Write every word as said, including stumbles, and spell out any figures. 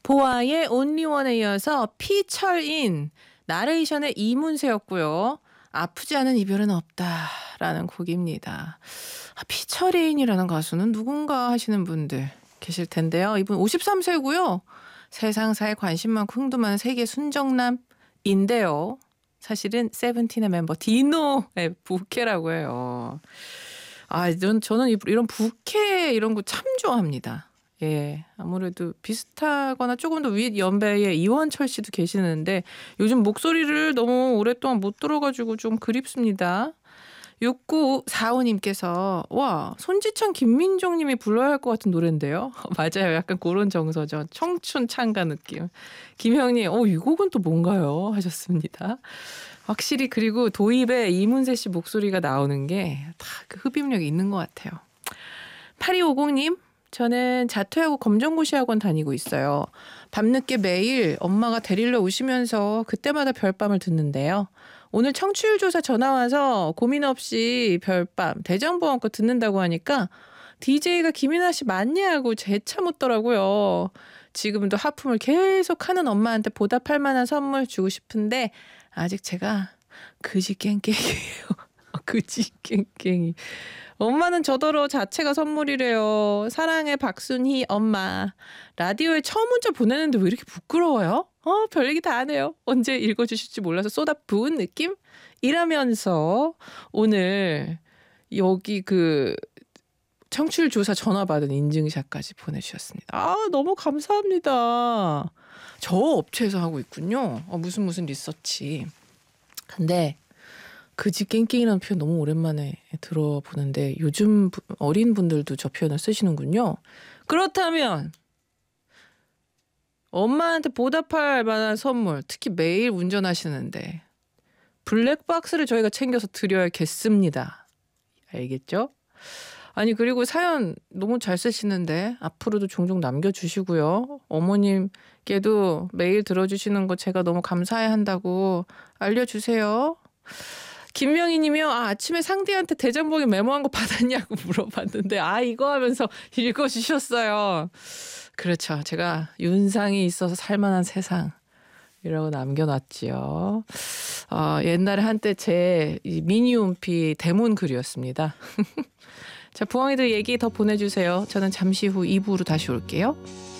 보아의 온리원에 이어서 피철인 나레이션의 이문세였고요. 아프지 않은 이별은 없다라는 곡입니다. 아, 피철인이라는 가수는 누군가 하시는 분들 계실 텐데요. 이분 오십삼 세고요. 세상사에 관심 많고 흥도 많은 세계 순정남인데요. 사실은 세븐틴의 멤버 디노의 부캐라고 해요. 아, 이런 저는 이런 부캐 이런 거 참 좋아합니다. 예, 아무래도 비슷하거나 조금 더 윗 연배의 이원철 씨도 계시는데 요즘 목소리를 너무 오랫동안 못 들어가지고 좀 그립습니다. 육구사오님께서 와, 손지창 김민종 님이 불러야 할 것 같은 노래인데요. 맞아요. 약간 그런 정서죠. 청춘 찬가 느낌. 김형님, 어, 이 곡은 또 뭔가요? 하셨습니다. 확실히 그리고 도입에 이문세 씨 목소리가 나오는 게 다 그 흡입력이 있는 것 같아요. 팔이오공님, 저는 자퇴하고 검정고시학원 다니고 있어요. 밤늦게 매일 엄마가 데리러 오시면서 그때마다 별밤을 듣는데요. 오늘 청취율 조사 전화 와서 고민 없이 별밤 대장보험 거 듣는다고 하니까 디제이가 김이나 씨 맞냐고 재차 묻더라고요. 지금도 하품을 계속 하는 엄마한테 보답할 만한 선물 주고 싶은데 아직 제가 그지 깽깽이에요. 그지 깽깽이. 엄마는 저더러 자체가 선물이래요. 사랑해 박순희 엄마. 라디오에 처음 문자 보내는데 왜 이렇게 부끄러워요? 어, 별 얘기 다 하네요. 언제 읽어주실지 몰라서 쏟아 부은 느낌? 이라면서 오늘 여기 그 청취율 조사 전화 받은 인증샷까지 보내주셨습니다. 아, 너무 감사합니다. 저 업체에서 하고 있군요. 어, 무슨 무슨 리서치. 근데 그지 깽깽이라는 표현 너무 오랜만에 들어보는데 요즘 어린 분들도 저 표현을 쓰시는군요. 그렇다면 엄마한테 보답할 만한 선물, 특히 매일 운전하시는데 블랙박스를 저희가 챙겨서 드려야겠습니다. 알겠죠? 아니, 그리고 사연 너무 잘 쓰시는데 앞으로도 종종 남겨주시고요. 어머님께도 매일 들어주시는 거 제가 너무 감사해 한다고 알려주세요. 김명희 님이요. 아, 아침에 상디한테 대장봉에 메모한 거 받았냐고 물어봤는데 아, 이거 하면서 읽어주셨어요. 그렇죠. 제가 윤상이 있어서 살만한 세상이라고 남겨놨지요. 어, 옛날에 한때 제 미니홈피 대문 글이었습니다. 자, 부엉이들 얘기 더 보내주세요. 저는 잠시 후 이 부로 다시 올게요.